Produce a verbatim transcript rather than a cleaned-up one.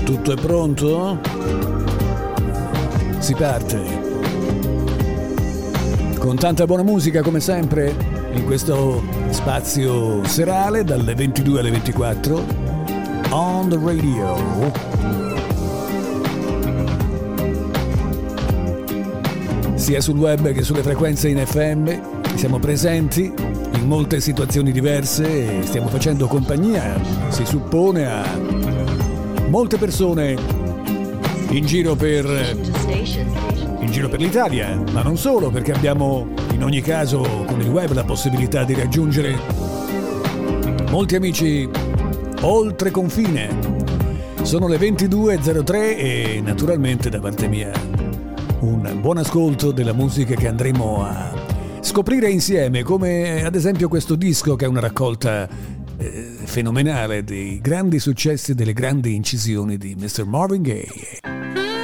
Tutto è pronto? Si parte. Con tanta buona musica come sempre in questo spazio serale dalle ventidue alle ventiquattro on the radio. Sia sul web che sulle frequenze in F M siamo presenti in molte situazioni diverse e stiamo facendo compagnia, si suppone, a molte persone in giro per in giro per l'Italia, ma non solo, perché abbiamo in ogni caso con il web la possibilità di raggiungere molti amici oltre confine. Sono le ventidue e zero tre e naturalmente da parte mia un buon ascolto della musica che andremo a scoprire insieme, come ad esempio questo disco che è una raccolta eh, fenomenale dei grandi successi e delle grandi incisioni di mister Marvin Gaye.